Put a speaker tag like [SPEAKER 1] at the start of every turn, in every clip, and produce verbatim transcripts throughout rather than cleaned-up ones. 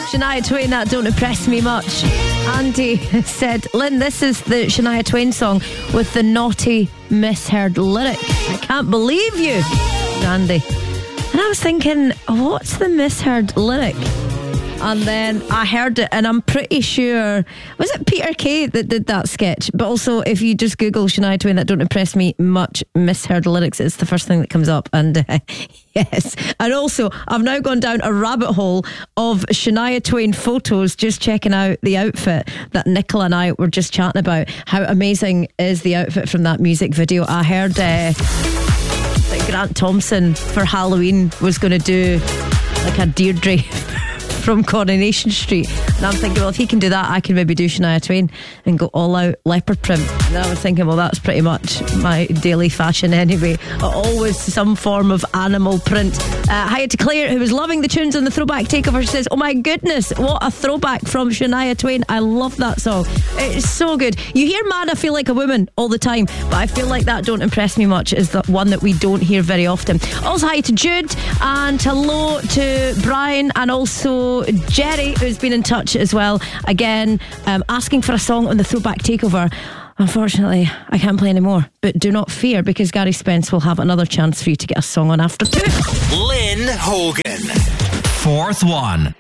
[SPEAKER 1] Shania Twain, that don't impress me much. Andy said, Lynn, this is the Shania Twain song with the naughty misheard lyric. I can't believe you, Andy. And I was thinking, what's the misheard lyric? And then I heard it, and I'm pretty sure, was it Peter Kay that did that sketch? But also, if you just Google Shania Twain, that don't impress me much, misheard lyrics, it's the first thing that comes up. And uh, yes, and also I've now gone down a rabbit hole of Shania Twain photos, just checking out the outfit that Nicola and I were just chatting about. How amazing is the outfit from that music video? I heard uh, that Grant Thompson for Halloween was going to do like a Deirdre from Coronation Street, and I'm thinking, well, if he can do that, I can maybe do Shania Twain and go all out leopard print. And I was thinking, well, that's pretty much my daily fashion anyway, always some form of animal print. uh, hi to Claire, who was loving the tunes on the Throwback Takeover. She says, oh my goodness, what a throwback from Shania Twain. I love that song, it's so good. You hear Man I Feel Like a Woman all the time, but I feel like that don't impress me much is the one that we don't hear very often. Also hi to Jude, and hello to Brian, and also Jerry, who's been in touch as well, again um, asking for a song on the Throwback Takeover. Unfortunately, I can't play anymore, but do not fear, because Gary Spence will have another chance for you to get a song on after two.
[SPEAKER 2] Lynn Hogan, fourth one.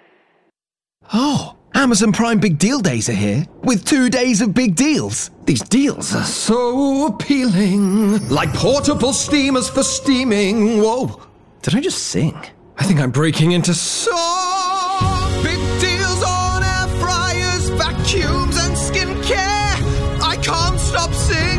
[SPEAKER 3] Oh, Amazon Prime Big Deal Days are here, with two days of big deals. These deals are so appealing, like portable steamers for steaming. Whoa, did I just sing? I think I'm breaking into song. Big deals on air fryers, vacuums and skincare. I can't stop singing.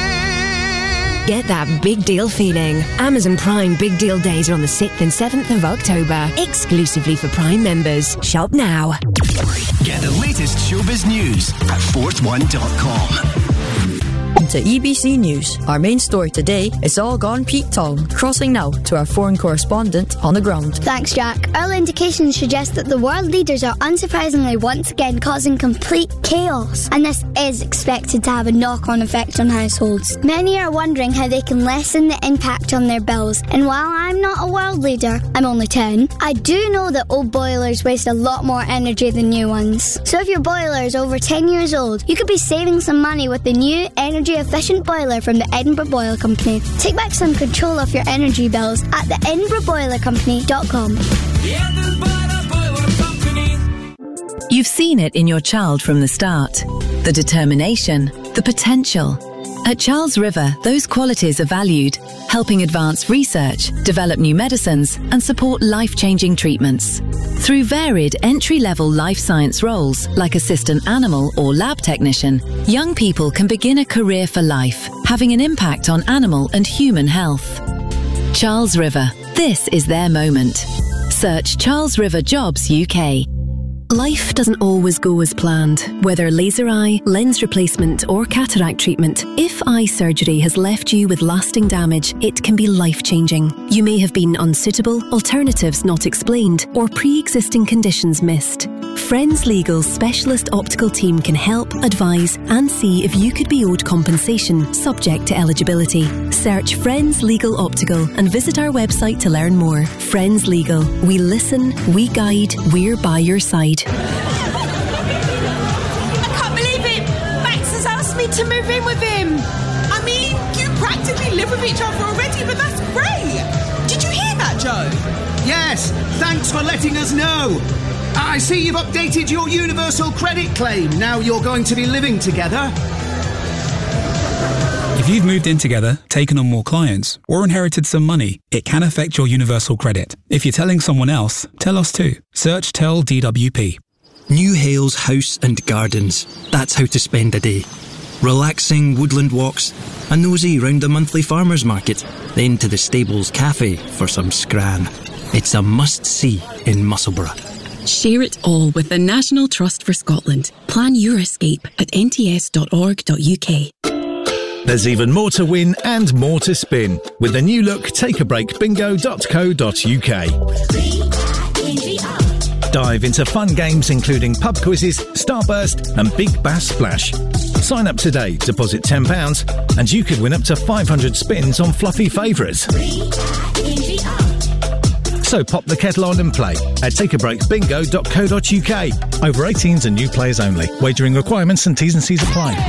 [SPEAKER 4] Get that big deal feeling. Amazon Prime Big Deal Days are on the sixth and seventh of October, exclusively for Prime members. Shop now.
[SPEAKER 2] Get the latest showbiz news at fourth one dot com.
[SPEAKER 5] To E B C News. Our main story today is all gone Pete Tong. Crossing now to our foreign correspondent on the ground.
[SPEAKER 6] Thanks, Jack. Early indications suggest that the world leaders are unsurprisingly once again causing complete chaos, and this is expected to have a knock-on effect on households. Many are wondering how they can lessen the impact on their bills, and while I'm not a world leader, I'm only ten, I do know that old boilers waste a lot more energy than new ones. So if your boiler is over ten years old, you could be saving some money with the new energy efficient boiler from the Edinburgh Boiler Company. Take back some control of your energy bills at the edinburgh boiler company dot com.
[SPEAKER 7] You've seen it in your child from the start. The determination, the potential. At Charles River, those qualities are valued, helping advance research, develop new medicines, and support life-changing treatments. Through varied entry-level life science roles, like assistant animal or lab technician, young people can begin a career for life, having an impact on animal and human health. Charles River, this is their moment. Search Charles River Jobs U K. Life doesn't always go as planned. Whether laser eye, lens replacement or cataract treatment, if eye surgery has left you with lasting damage, it can be life-changing. You may have been unsuitable, alternatives not explained, or pre-existing conditions missed. Friends Legal's specialist optical team can help, advise and see if you could be owed compensation, subject to eligibility. Search Friends Legal Optical and visit our website to learn more. Friends Legal. We listen, we guide, we're by your side.
[SPEAKER 8] I can't believe it! Max has asked me to move in with him. I mean, you practically live with each other already, but that's great. Did you hear that, Joe?
[SPEAKER 9] Yes, thanks for letting us know. I see you've updated your universal credit claim. Now you're going to be living together.
[SPEAKER 10] If you've moved in together, taken on more clients, or inherited some money, it can affect your universal credit. If you're telling someone else, tell us too. Search Tell D W P.
[SPEAKER 11] New Hales House and Gardens. That's how to spend a day. Relaxing woodland walks, a nosy round the monthly farmers market, then to the Stables Cafe for some scran. It's a must-see in Musselburgh.
[SPEAKER 12] Share it all with the National Trust for Scotland. Plan your escape at n t s dot org dot u k.
[SPEAKER 13] There's even more to win and more to spin with the new look take a break bingo dot co dot u k. Dive into fun games including pub quizzes, Starburst and Big Bass Splash. Sign up today, deposit ten pounds and you could win up to five hundred spins on fluffy favourites. So pop the kettle on and play at take a break bingo dot co dot uk. Over eighteens and new players only. Wagering requirements and T's and C's apply.